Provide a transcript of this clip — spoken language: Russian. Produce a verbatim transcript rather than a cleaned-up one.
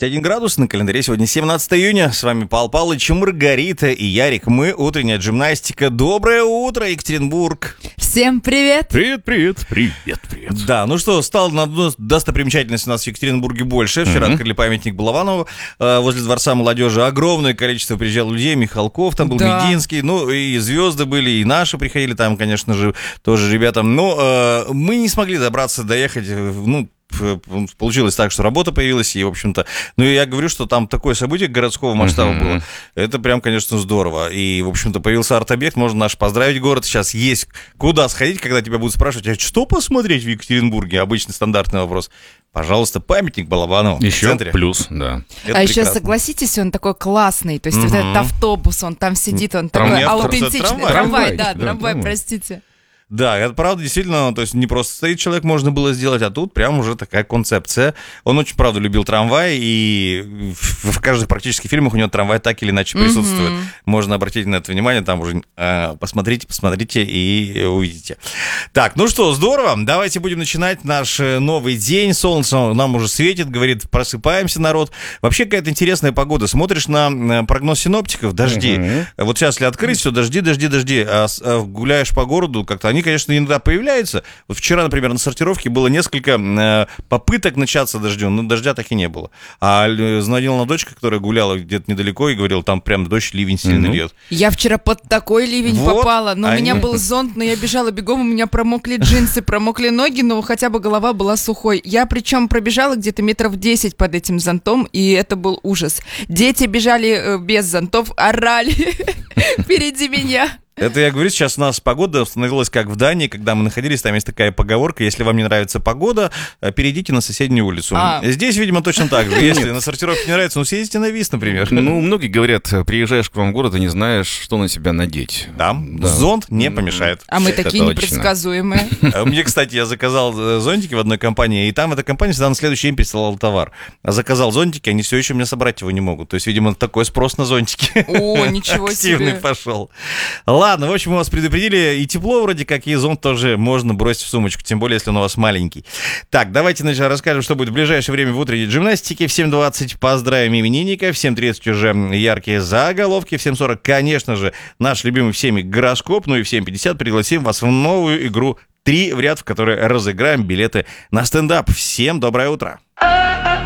двадцать один градус, на календаре сегодня семнадцатое июня. С вами Павел Павлович, Маргарита и Ярик. Мы утренняя джимнастика. Доброе утро, Екатеринбург. Всем привет. Привет, привет, привет, привет. Да, ну что, стало на достопримечательности у нас в Екатеринбурге больше. Вчера mm-hmm. открыли памятник Балабанову э, возле Дворца молодежи. Огромное количество приезжало людей. Михалков там был, да. Мединский. Ну и звезды были, и наши приходили там, конечно же, тоже ребята. Но э, мы не смогли добраться, доехать, ну, получилось так, что работа появилась, и, в общем-то, ну, я говорю, что там такое событие городского масштаба uh-huh. было. Это прям, конечно, здорово. И, в общем-то, появился арт-объект, можно наш поздравить город. Сейчас есть куда сходить, когда тебя будут спрашивать, а что посмотреть в Екатеринбурге? Обычный стандартный вопрос. Пожалуйста, памятник Балабанову еще в центре. Плюс, да. Это а прекрасно. Еще, согласитесь, он такой классный. То есть uh-huh. вот этот автобус, он там сидит, он Трамвай, такой аутентичный. Трамвай, трамвай да, да, трамвай, трамвай, простите. Да, это правда, действительно, то есть не просто стоит человек, можно было сделать, а тут прям уже такая концепция. Он очень, правда, любил трамвай, и в каждых практически фильмах у него трамвай так или иначе присутствует. Mm-hmm. Можно обратить на это внимание, там уже э, посмотрите, посмотрите и увидите. Так, ну что, здорово, давайте будем начинать наш новый день. Солнце нам уже светит, говорит, просыпаемся, народ. Вообще какая-то интересная погода. Смотришь на прогноз синоптиков, дожди. Mm-hmm. Вот сейчас, если открыть, все, дожди, дожди, дожди. А, а гуляешь по городу, как-то они, конечно, иногда появляются. Вот вчера, например, на сортировке было несколько э, попыток начаться дождем, но дождя так и не было. А звонила на дочка, которая гуляла где-то недалеко, и говорила, там прям дождь, ливень сильно mm-hmm. льет. Я вчера под такой ливень вот, попала, но они... у меня был зонт, но я бежала бегом, у меня промокли джинсы, промокли ноги, но хотя бы голова была сухой. Я причем пробежала где-то метров десять под этим зонтом, и это был ужас. Дети бежали без зонтов, орали впереди меня. Это я говорю, сейчас у нас погода становилась как в Дании, когда мы находились, там есть такая поговорка, если вам не нравится погода, перейдите на соседнюю улицу. А. Здесь, видимо, точно так же. Если на сортировке не нравится, ну съездите на ВИС, например. Ну, многие говорят, приезжаешь к вам в город и не знаешь, что на себя надеть. Да, да. Зонт не помешает. А мы такие непредсказуемые. Мне, кстати, я заказал зонтики в одной компании, и там эта компания всегда на следующий день присылала товар. Заказал зонтики, они все еще мне собрать его не могут. То есть, видимо, такой спрос на зонтики. О, ничего себе. Активный пошел. Ладно, в общем, мы вас предупредили, и тепло вроде как, и зонт тоже можно бросить в сумочку, тем более, если он у вас маленький. Так, давайте, значит, расскажем, что будет в ближайшее время в утренней джимнастике. В семь двадцать поздравим именинника, в семь тридцать уже яркие заголовки, в семь сорок, конечно же, наш любимый всеми гороскоп, ну и в семь пятьдесят пригласим вас в новую игру «Три в ряд», в которой разыграем билеты на стендап. Всем доброе утро!